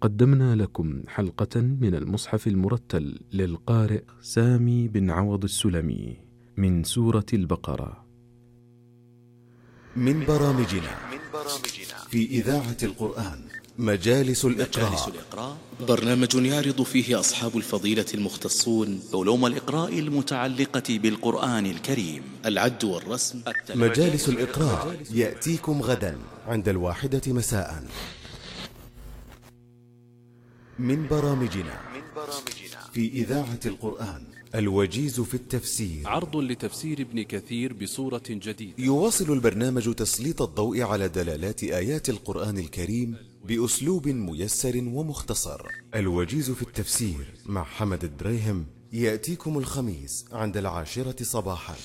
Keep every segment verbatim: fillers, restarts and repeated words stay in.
قدمنا لكم حلقة من المصحف المرتل للقارئ سامي بن عوض السلمي من سورة البقرة. من برامجنا في إذاعة القرآن مجالس الإقراء، برنامج يعرض فيه أصحاب الفضيلة المختصون علوم الإقراء المتعلقة بالقرآن الكريم، العد والرسم. مجالس الإقراء يأتيكم غدا عند الواحدة مساء. من برامجنا في إذاعة القرآن الوجيز في التفسير، عرض لتفسير ابن كثير بصورة جديدة. يواصل البرنامج تسليط الضوء على دلالات آيات القرآن الكريم بأسلوب ميسر ومختصر. الوجيز في التفسير مع حمد الدريهم يأتيكم الخميس عند العاشرة صباحا.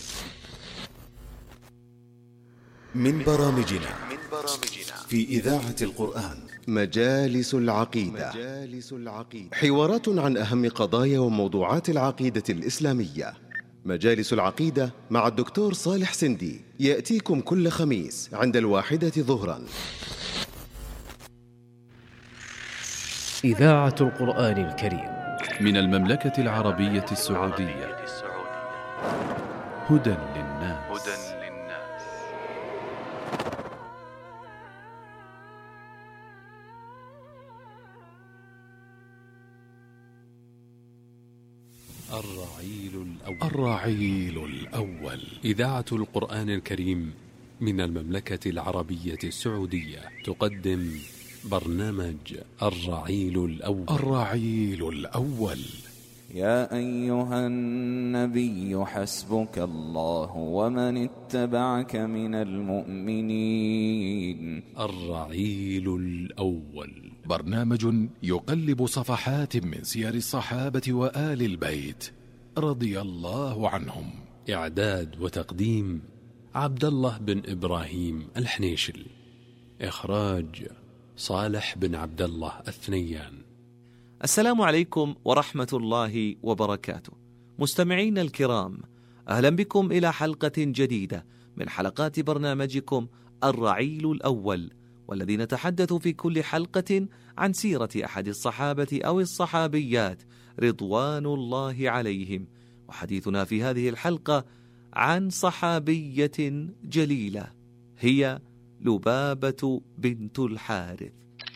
من برامجنا في إذاعة القرآن مجالس العقيدة، حوارات عن أهم قضايا وموضوعات العقيدة الإسلامية. مجالس العقيدة مع الدكتور صالح سندي يأتيكم كل خميس عند الواحدة ظهرا. إذاعة القرآن الكريم من المملكة العربية السعودية، هدى للناس. الرعيل الأول. الرعيل الأول، إذاعة القرآن الكريم من المملكة العربية السعودية تقدم برنامج الرعيل الأول. الرعيل الأول. يا أيها النبي حسبك الله ومن اتبعك من المؤمنين. الرعيل الأول، برنامج يقلب صفحات من سير الصحابة وآل البيت رضي الله عنهم. إعداد وتقديم عبد الله بن إبراهيم الحنيشل. إخراج صالح بن عبد الله الثنيان. السلام عليكم ورحمة الله وبركاته. مستمعين الكرام، أهلا بكم إلى حلقة جديدة من حلقات برنامجكم الرعيل الأول، والذي نتحدث في كل حلقة عن سيرة أحد الصحابة أو الصحابيات رضوان الله عليهم. وحديثنا في هذه الحلقة عن صحابية جليلة، هي لبابة بنت الحارث.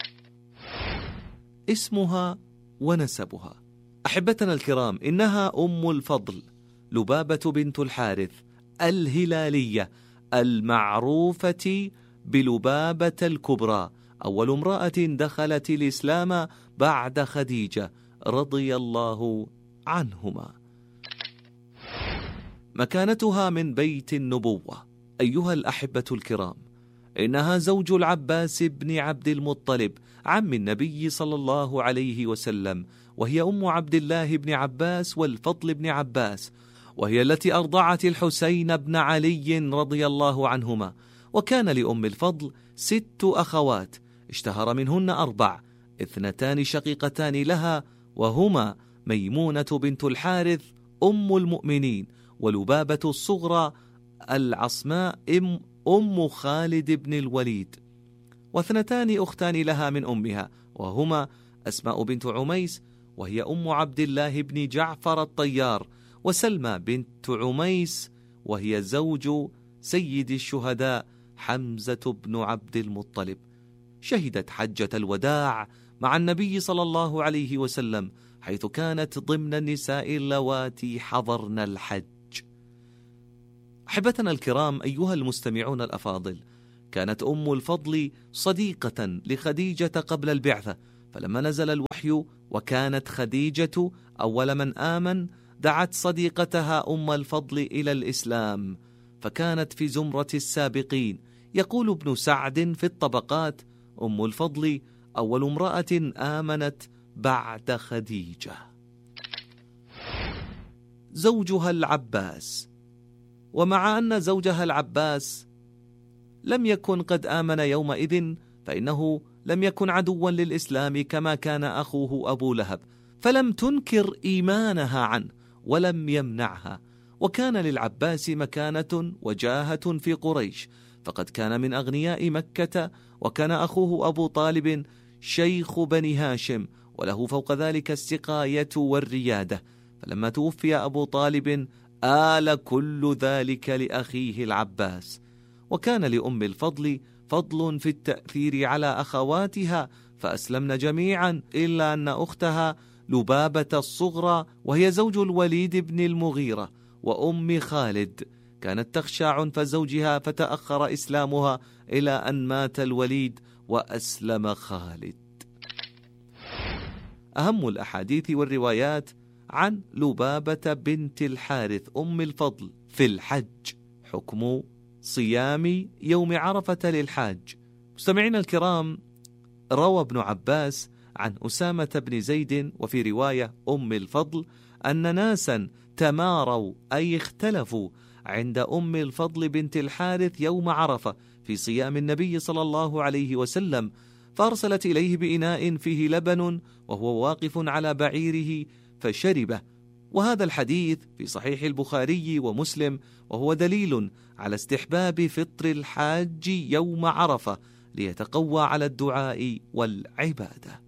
اسمها ونسبها. أحبتنا الكرام، إنها أم الفضل لبابة بنت الحارث الهلالية المعروفة بلبابة الكبرى، أول امرأة دخلت الإسلام بعد خديجة رضي الله عنهما. مكانتها من بيت النبوة. أيها الأحبة الكرام، إنها زوج العباس بن عبد المطلب عم النبي صلى الله عليه وسلم، وهي أم عبد الله بن عباس والفضل بن عباس، وهي التي أرضعت الحسين بن علي رضي الله عنهما. وكان لأم الفضل ست أخوات اشتهر منهن أربع، اثنتان شقيقتان لها وهما ميمونة بنت الحارث أم المؤمنين، ولبابة الصغرى العصماء أم, أم خالد بن الوليد، واثنتان أختان لها من أمها وهما أسماء بنت عميس وهي أم عبد الله بن جعفر الطيار، وسلمى بنت عميس وهي زوج سيد الشهداء حمزة بن عبد المطلب. شهدت حجة الوداع مع النبي صلى الله عليه وسلم، حيث كانت ضمن النساء اللواتي حضرن الحج. أحبتنا الكرام، أيها المستمعون الأفاضل، كانت أم الفضل صديقة لخديجة قبل البعثة، فلما نزل الوحي وكانت خديجة أول من آمن دعت صديقتها أم الفضل إلى الإسلام، فكانت في زمرة السابقين. يقول ابن سعد في الطبقات: أم الفضل أول امرأة آمنت بعد خديجة. زوجها العباس. ومع أن زوجها العباس لم يكن قد آمن يومئذ، فإنه لم يكن عدوا للإسلام كما كان أخوه أبو لهب، فلم تنكر إيمانها عنه ولم يمنعها. وكان للعباس مكانة وجاهة في قريش، فقد كان من أغنياء مكة، وكان أخوه أبو طالب شيخ بني هاشم، وله فوق ذلك السقاية والريادة. فلما توفي أبو طالب آل كل ذلك لأخيه العباس. وكان لأم الفضل فضل في التأثير على أخواتها، فأسلمن جميعا إلا أن أختها لبابة الصغرى، وهي زوج الوليد بن المغيرة وأم خالد، كانت تخشى عنف زوجها فتأخر إسلامها إلى أن مات الوليد وأسلم خالد. أهم الأحاديث والروايات عن لبابة بنت الحارث أم الفضل في الحج. حكم صيام يوم عرفة للحاج. مستمعين الكرام، روى ابن عباس عن أسامة بن زيد وفي رواية أم الفضل أن ناسا تماروا أي اختلفوا عند أم الفضل بنت الحارث يوم عرفة في صيام النبي صلى الله عليه وسلم، فأرسلت إليه بإناء فيه لبن وهو واقف على بعيره فشربه. وهذا الحديث في صحيح البخاري ومسلم، وهو دليل على استحباب فطر الحاج يوم عرفة ليتقوى على الدعاء والعبادة.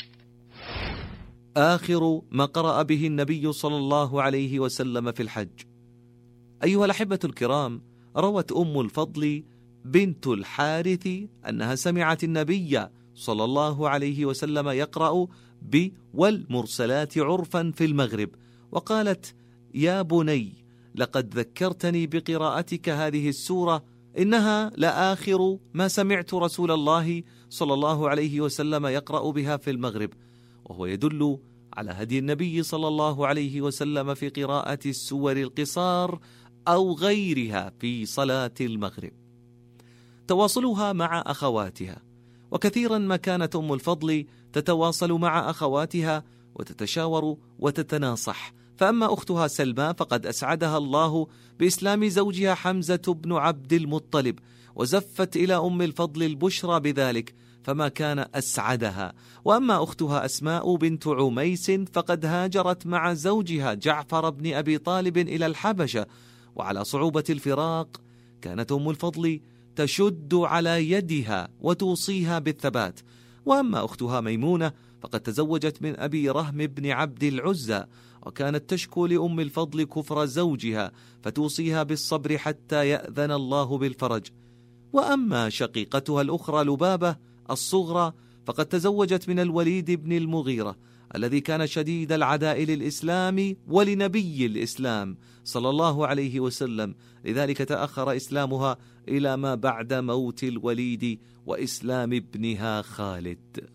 آخر ما قرأ به النبي صلى الله عليه وسلم في الحج. أيها الأحبة الكرام، روت أم الفضل بنت الحارث أنها سمعت النبي صلى الله عليه وسلم يقرأ ب والمرسلات عرفا في المغرب، وقالت: يا بني، لقد ذكرتني بقراءتك هذه السورة، إنها لآخر ما سمعت رسول الله صلى الله عليه وسلم يقرأ بها في المغرب، وهو يدل على هدي النبي صلى الله عليه وسلم في قراءة السور القصار أو غيرها في صلاة المغرب. تواصلها مع أخواتها، وكثيرا ما كانت أم الفضل تتواصل مع أخواتها وتتشاور وتتناصح. فأما أختها سلمى فقد أسعدها الله بإسلام زوجها حمزة بن عبد المطلب، وزفت إلى أم الفضل البشرى بذلك، فما كان أسعدها. وأما أختها أسماء بنت عميس فقد هاجرت مع زوجها جعفر بن أبي طالب إلى الحبشة، وعلى صعوبة الفراق كانت أم الفضل تشد على يدها وتوصيها بالثبات. وأما أختها ميمونة فقد تزوجت من أبي رهم بن عبد العزى، وكانت تشكو لأم الفضل كفر زوجها فتوصيها بالصبر حتى يأذن الله بالفرج. وأما شقيقتها الأخرى لبابة الصغرى فقد تزوجت من الوليد بن المغيرة الذي كان شديد العداء للإسلام ولنبي الإسلام صلى الله عليه وسلم، لذلك تأخر إسلامها إلى ما بعد موت الوليد وإسلام ابنها خالد.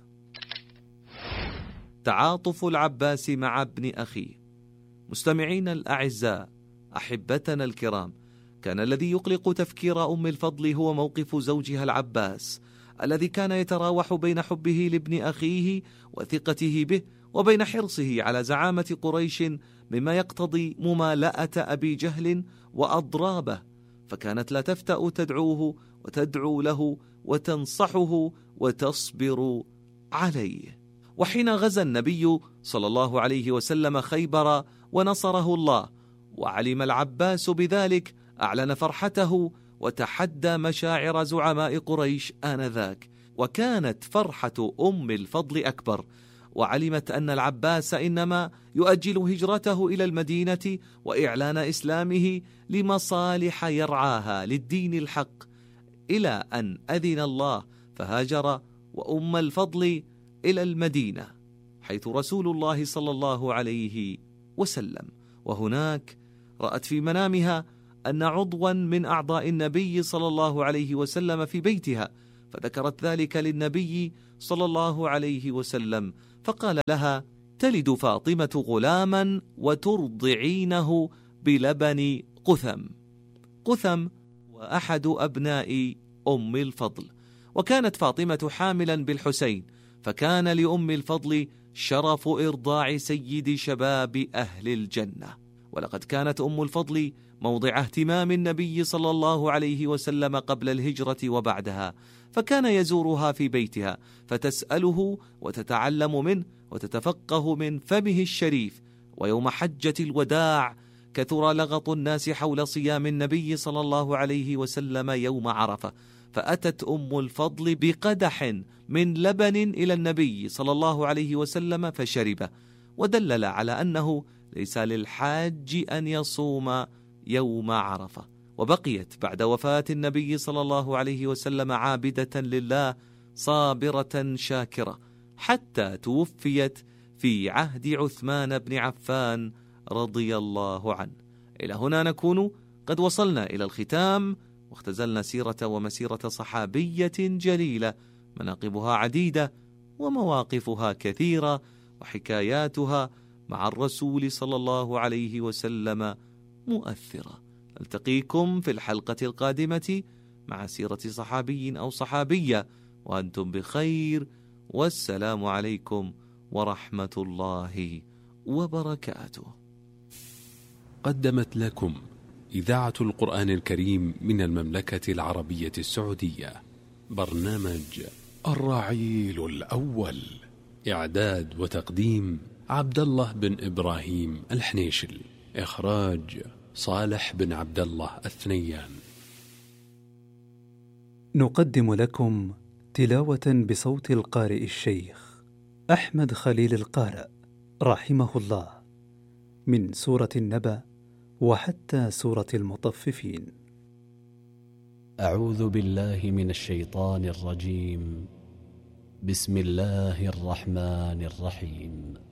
تعاطف العباس مع ابن أخيه. مستمعين الأعزاء، أحبتنا الكرام، كان الذي يقلق تفكير أم الفضل هو موقف زوجها العباس الذي كان يتراوح بين حبه لابن أخيه وثقته به وبين حرصه على زعامة قريش، مما يقتضي ممالأة أبي جهل وأضرابه، فكانت لا تفتأ تدعوه وتدعو له وتنصحه وتصبر عليه. وحين غزا النبي صلى الله عليه وسلم خيبر ونصره الله وعلم العباس بذلك، أعلن فرحته وتحدى مشاعر زعماء قريش آنذاك. وكانت فرحة أم الفضل أكبر، وعلمت أن العباس إنما يؤجل هجرته إلى المدينة وإعلان إسلامه لمصالح يرعاها للدين الحق، إلى أن أذن الله فهاجر وأم الفضل إلى المدينة حيث رسول الله صلى الله عليه وسلم. وهناك رأت في منامها أن عضوا من أعضاء النبي صلى الله عليه وسلم في بيتها، فذكرت ذلك للنبي صلى الله عليه وسلم، فقال لها: تلد فاطمة غلاما وترضعينه بلبن قثم. قثم وأحد أبناء أم الفضل، وكانت فاطمة حاملا بالحسين، فكان لأم الفضل شرف إرضاع سيد شباب أهل الجنة. ولقد كانت أم الفضل موضع اهتمام النبي صلى الله عليه وسلم قبل الهجرة وبعدها، فكان يزورها في بيتها فتسأله وتتعلم منه وتتفقه من فمه الشريف. ويوم حجة الوداع كثر لغط الناس حول صيام النبي صلى الله عليه وسلم يوم عرفة، فأتت أم الفضل بقدح من لبن إلى النبي صلى الله عليه وسلم فشربه، ودلل على أنه ليس للحاج أن يصوم يوم عرفة. وبقيت بعد وفاة النبي صلى الله عليه وسلم عابدة لله صابرة شاكرة حتى توفيت في عهد عثمان بن عفان رضي الله عنه. إلى هنا نكون قد وصلنا إلى الختام، واختزلنا سيرة ومسيرة صحابية جليلة مناقبها عديدة ومواقفها كثيرة وحكاياتها مع الرسول صلى الله عليه وسلم مؤثرة. نلتقيكم في الحلقة القادمة مع سيرة صحابي أو صحابية وأنتم بخير، والسلام عليكم ورحمة الله وبركاته. قدمت لكم إذاعة القرآن الكريم من المملكة العربية السعودية برنامج الرعيل الأول، إعداد وتقديم عبد الله بن إبراهيم الحنيشل، إخراج صالح بن عبد الله الثنيان. نقدم لكم تلاوة بصوت القارئ الشيخ أحمد خليل القارئ رحمه الله من سورة النبأ وحتى سورة المطففين. أعوذ بالله من الشيطان الرجيم. بسم الله الرحمن الرحيم.